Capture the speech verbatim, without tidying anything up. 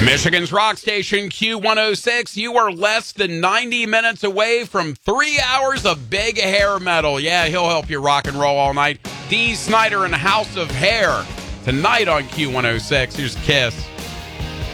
Michigan's rock station Q one oh six. You are less than ninety minutes away from three hours of big hair metal. Yeah, he'll help you rock and roll all night. Dee Snider and House of Hair tonight on Q one oh six. Here's Kiss.